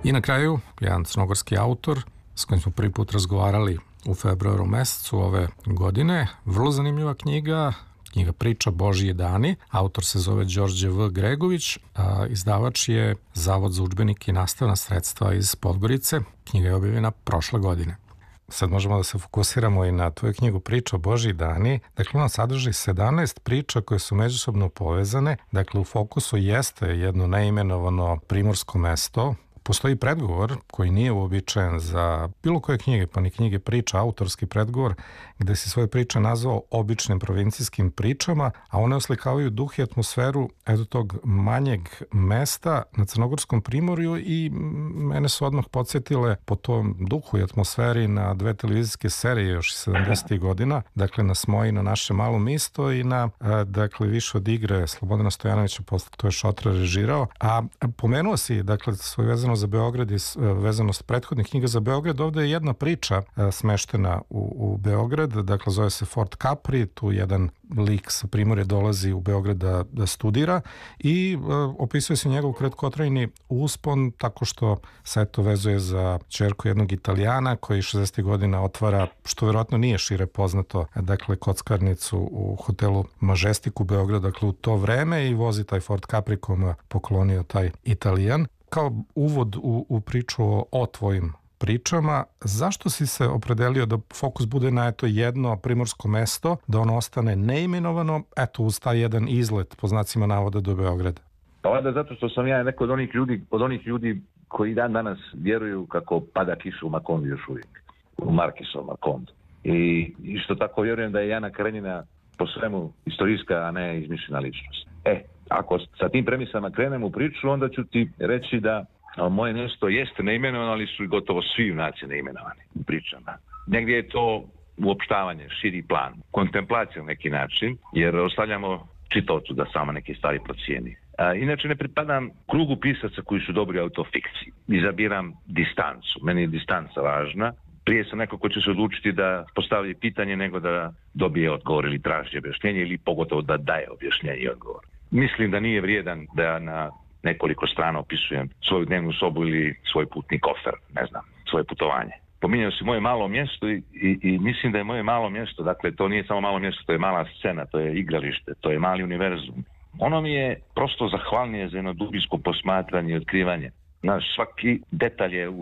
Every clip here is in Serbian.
I na kraju, jedan crnogorski autor s kojim smo prvi put razgovarali u februaru mesecu ove godine. Vrlo zanimljiva knjiga Priča Božji dani. Autor se zove Đorđe V. Gregović, a izdavač je Zavod za udžbenike i nastavna sredstva iz Podgorice. Knjiga je objavljena prošle godine. Sad možemo da se fokusiramo i na tvoju knjigu Priča Božji dani. Dakle, ona sadrži 17 priča koje su međusobno povezane. Dakle, u fokusu jeste jedno neimenovano primorsko mesto. Postoji predgovor koji nije uobičajen za bilo koje knjige, pa ni knjige priča, autorski predgovor, gde si svoje priče nazvao običnim provincijskim pričama, a one oslikavaju duh i atmosferu tog manjeg mesta na Crnogorskom primorju i mene su odmah podsjetile po tom duhu i atmosferi na dve televizijske serije još 70. godina, dakle na Smoji, na Naše malo misto i na, dakle, Više od igre Slobodana Stojanovića, posle to je Šotra režirao, a pomenuo si, dakle, svoj vezano za Beograd i vezano s prethodnih knjiga za Beograd, ovde je jedna priča smeštena u Beograd, dakle zove se Fort Capri, tu jedan lik sa Primorja dolazi u Beograd da studira i opisuje se njegov kratkotrajni uspon tako što se eto vezuje za ćerku jednog Italijana koji 60. godina otvara, što verovatno nije šire poznato, dakle kockarnicu u hotelu Majestic u Beogradu, dakle u to vreme, i vozi taj Fort Capri kome poklonio taj Italijan. Kao uvod u priču o tvojim pričama, zašto si se opredelio da fokus bude na jedno primorsko mesto, da ono ostane neimenovano, uz taj jedan izlet, po znacima navoda, do Beograda? Pa valjda zato što sam ja neko od onih ljudi koji dan danas vjeruju kako pada kiša u Makondu još uvijek, u Markisov Makondu. I isto tako vjerujem da je Jana Karenjina po svemu istorijska, a ne izmišljena ličnost. Ako sa tim premisama krenemo u priču, onda ću ti reći da moje mjesto jeste neimenovano, ali su i gotovo svi junaci neimenovani u pričama. Negdje je to uopštavanje, širi plan, kontemplacija na neki način, jer ostavljamo čitaocu da sama neke stvari procijeni. Inače ne pripadam krugu pisaca koji su dobri u autofikciji. Izabiram distancu. Meni je distanca važna. Prije sam neko ko će se odlučiti da postavi pitanje nego da dobije odgovor ili traži objašnjenje ili pogotovo da daje objašnjenje i odgovor. Mislim da nije vrijedan da na nekoliko strana opisujem svoju dnevnu sobu ili svoj putni kofer, ne znam, svoje putovanje. Pominjao si moje malo mjesto i mislim da je moje malo mjesto, dakle to nije samo malo mjesto, to je mala scena, to je igralište, to je mali univerzum. Ono mi je prosto zahvalnije za jedno dubinsko posmatranje i otkrivanje. Svaki detalj je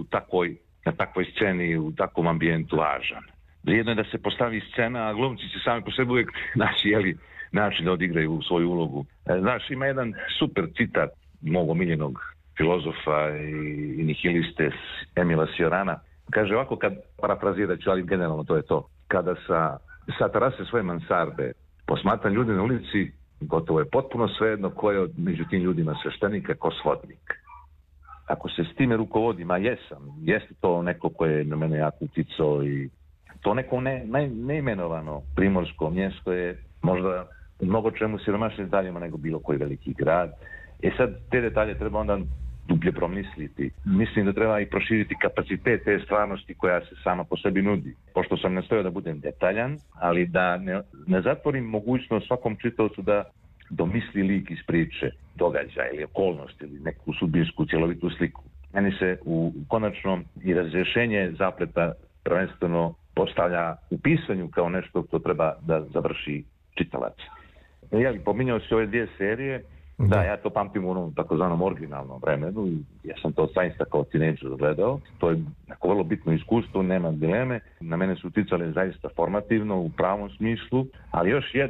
na takvoj sceni, u takvom ambijentu važan. Vrijedno je da se postavi scena, a glumci se sami po sebi uvijek način da odigraju svoju ulogu. Ima jedan super citat mog omiljenog filozofa i nihiliste Emila Ciorana. Kaže ovako, kad parafrazirat ću, ali generalno to je to. Kada sa terase svoje mansarde posmatram ljude na ulici, gotovo je potpuno svejedno ko je među tim ljudima sveštenik, ko svodnik. Ako se s time rukovodim, a jeste to neko ko je na mene jako uticao i to neko neimenovano primorsko mjesto je možda u mnogo čemu siromašnije detaljima nego bilo koji veliki grad. Sad te detalje treba onda dublje promisliti. Mislim da treba i proširiti kapacitet te stvarnosti koja se sama po sebi nudi. Pošto sam nastojao da budem detaljan, ali da ne zatvorim mogućnost svakom čitaocu da domisli lik iz priče, događaja ili okolnosti ili neku sudbinsku cjelovitu sliku. Meni se u konačnom i razrješenje zapleta prvenstveno postavlja u pisanju kao nešto što treba da završi čitalac. Pominjao si ove dvije serije. Da, ja to pamtim u onom takozvanom originalnom vremenu i ja sam to zaista kao tinejdžer gledao. To je neko vrlo bitno iskustvo, nema dileme. Na mene su uticale zaista formativno, u pravom smislu, ali još jedno